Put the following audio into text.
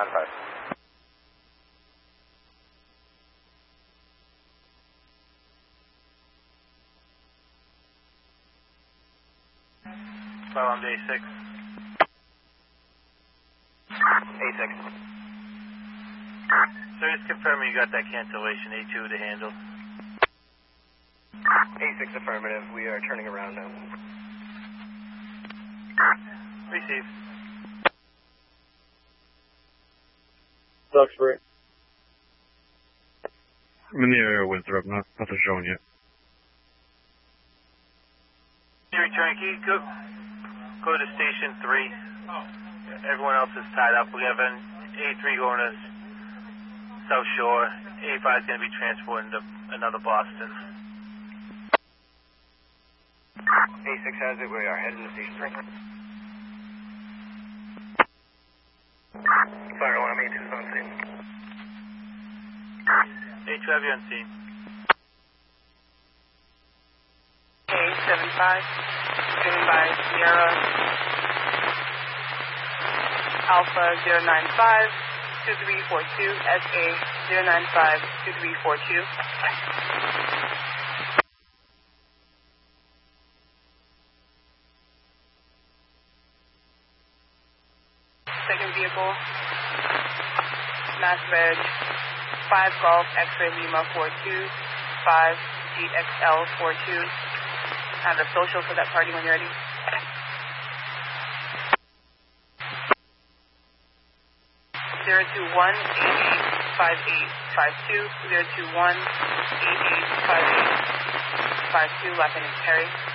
95. On to A6. A6. So just confirming you got that cancellation A2 to handle. A6 affirmative. We are turning around now. Receive. Duxbury. I'm in the area, Winthrop. Nothing showing yet. Return key. Go to station 3. Everyone else is tied up. We have an A3 going to South Shore. A5 is going to be transported to another Boston. A6 has it. We are heading to station 3. Fire alarm A2 is on scene. A2, have you on scene? A75, driven by Sierra Alpha 095 2342, SA 095 2342. Second vehicle, Mass Reg 5 Golf X-Ray Lima 42, 5 GXL 42. Have a social for that party when you're ready. 021-885852, 021-885852, last name is Perry.